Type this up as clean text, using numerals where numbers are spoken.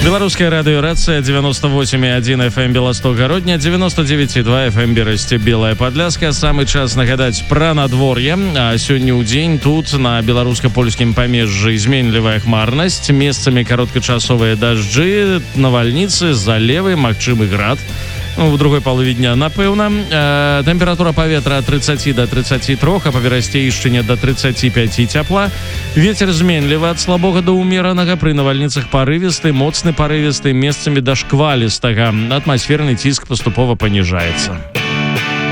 Белорусская радиорация 98,1 FM Белосток-Гародня, 99,2 FM Берасці Белая Падляска. Самый час нагадаць пра надвор'е. А сёння ў дзень тут на беларуска-польскім памежжы зменлівая хмарнасць, месцамі кароткачасовыя дажджы, навальніцы, залевы, магчымы град. У другой палове дня, напэўна. Тэмпература паветра ад 30 до 33, а па Берасцейшчыне до 35 цяпла. Вецер зменлівы ад слабога да ўмеранага, пры навальніцах парывісты, моцны парывісты, месцамі да шквалістага. Атмасферны ціск паступова паніжаецца.